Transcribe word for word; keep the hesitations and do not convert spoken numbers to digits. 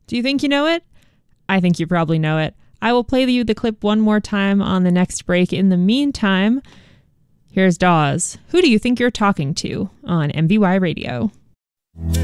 Do you think you know it? I think you probably know it. I will play you the clip one more time on the next break. In the meantime, here's Dawes. Who do you think you're talking to on M V Y Radio?